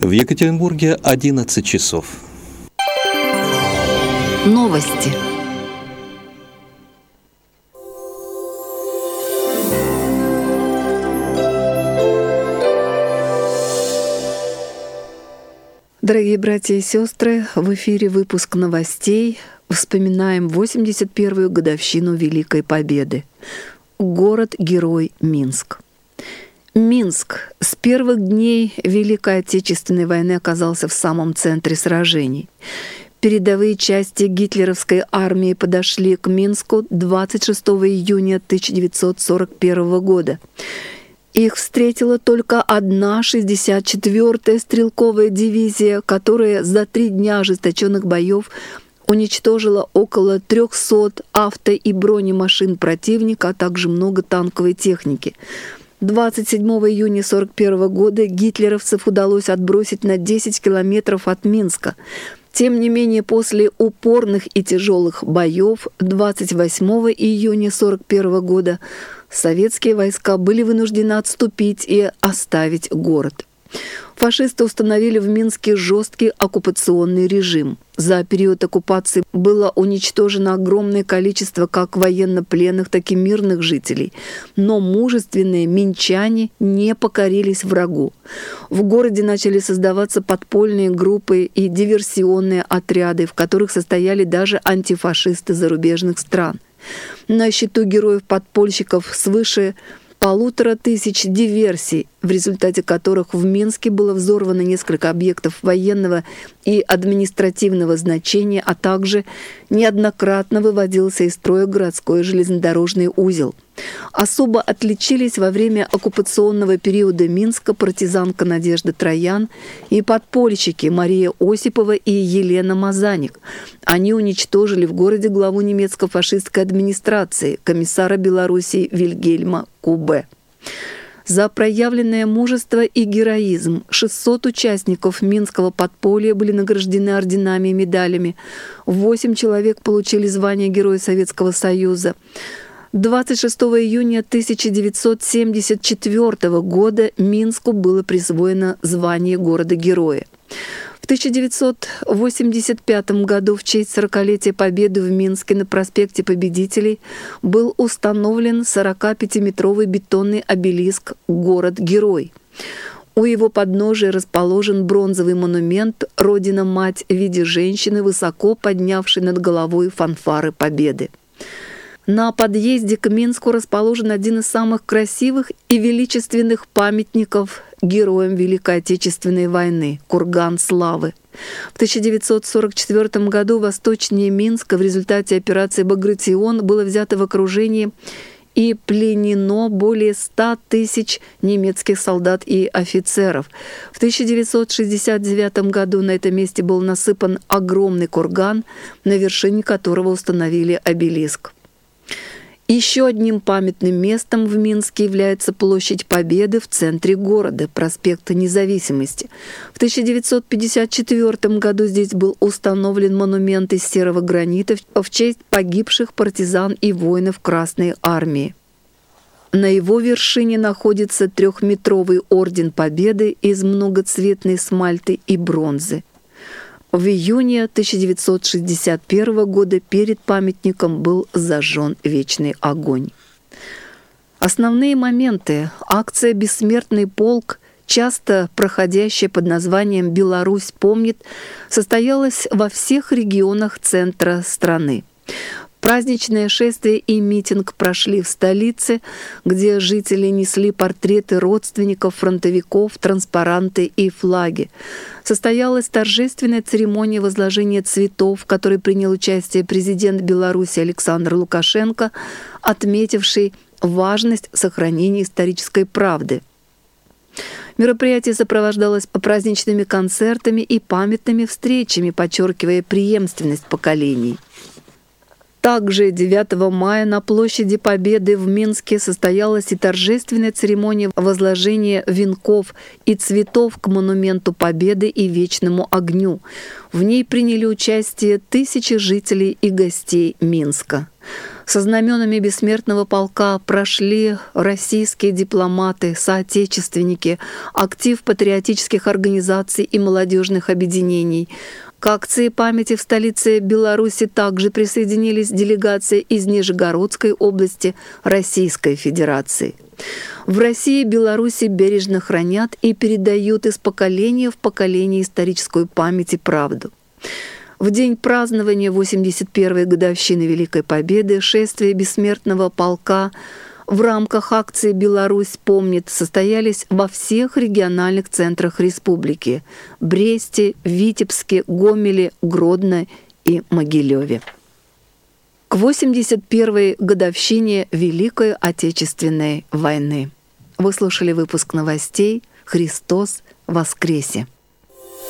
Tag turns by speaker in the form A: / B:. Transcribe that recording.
A: В Екатеринбурге 11 часов.
B: Новости. Дорогие братья и сестры, в эфире выпуск новостей. Вспоминаем 81-ю годовщину Великой Победы. Город-герой Минск. Минск с первых дней Великой Отечественной войны оказался в самом центре сражений. Передовые части гитлеровской армии подошли к Минску 26 июня 1941 года. Их встретила только одна 64-я стрелковая дивизия, которая за 3 дня ожесточенных боев уничтожила около 300 авто- и бронемашин противника, а также много танковой техники. 27 июня 1941 года гитлеровцев удалось отбросить на 10 километров от Минска. Тем не менее, после упорных и тяжелых боев 28 июня 1941 года советские войска были вынуждены отступить и оставить город. Фашисты установили в Минске жесткий оккупационный режим. За период оккупации было уничтожено огромное количество как военнопленных, так и мирных жителей. Но мужественные минчане не покорились врагу. В городе начали создаваться подпольные группы и диверсионные отряды, в которых состояли даже антифашисты зарубежных стран. На счету героев-подпольщиков свыше 1500 диверсий, в результате которых в Минске было взорвано несколько объектов военного и административного значения, а также неоднократно выводился из строя городской железнодорожный узел. Особо отличились во время оккупационного периода Минска партизанка Надежда Троян и подпольщики Мария Осипова и Елена Мазаник. Они уничтожили в городе главу немецко-фашистской администрации, комиссара Белоруссии Вильгельма Кубе. За проявленное мужество и героизм 600 участников Минского подполья были награждены орденами и медалями. 8 человек получили звание Героя Советского Союза. 26 июня 1974 года Минску было присвоено звание города-героя. В 1985 году в честь 40-летия Победы в Минске на проспекте Победителей был установлен 45-метровый бетонный обелиск «Город-герой». У его подножия расположен бронзовый монумент «Родина-мать» в виде женщины, высоко поднявшей над головой фанфары Победы. На подъезде к Минску расположен один из самых красивых и величественных памятников героям Великой Отечественной войны – Курган славы. В 1944 году восточнее Минска в результате операции «Багратион» было взято в окружение и пленено более 100 тысяч немецких солдат и офицеров. В 1969 году на этом месте был насыпан огромный курган, на вершине которого установили обелиск. Еще одним памятным местом в Минске является площадь Победы в центре города, проспект Независимости. В 1954 году здесь был установлен монумент из серого гранита в честь погибших партизан и воинов Красной Армии. На его вершине находится 3-метровый орден Победы из многоцветной смальты и бронзы. В июне 1961 года перед памятником был зажжен вечный огонь. Основные моменты. Акция «Бессмертный полк», часто проходящая под названием «Беларусь помнит», состоялась во всех регионах центра страны. Праздничное шествие и митинг прошли в столице, где жители несли портреты родственников фронтовиков, транспаранты и флаги. Состоялась торжественная церемония возложения цветов, в которой принял участие президент Беларуси Александр Лукашенко, отметивший важность сохранения исторической правды. Мероприятие сопровождалось праздничными концертами и памятными встречами, подчеркивая преемственность поколений. Также 9 мая на площади Победы в Минске состоялась и торжественная церемония возложения венков и цветов к монументу Победы и Вечному огню. В ней приняли участие тысячи жителей и гостей Минска. Со знаменами Бессмертного полка прошли российские дипломаты, соотечественники, актив патриотических организаций и молодежных объединений. К акции памяти в столице Беларуси также присоединились делегации из Нижегородской области Российской Федерации. В России и Беларуси бережно хранят и передают из поколения в поколение историческую память и правду. В день празднования 81-й годовщины Великой Победы шествие Бессмертного полка в рамках акции «Беларусь помнит» состоялись во всех региональных центрах республики – Бресте, Витебске, Гомеле, Гродно и Могилеве. К 81-й годовщине Великой Отечественной войны. Вы слушали выпуск новостей «Христос воскресе!».